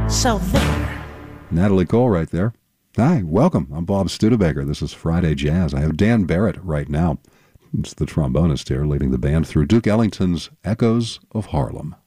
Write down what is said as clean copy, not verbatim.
So there. Natalie Cole right there. Hi, welcome. I'm Bob Studebaker. This is Friday Jazz. I have Dan Barrett right now. It's the trombonist here leading the band through Duke Ellington's Echoes of Harlem.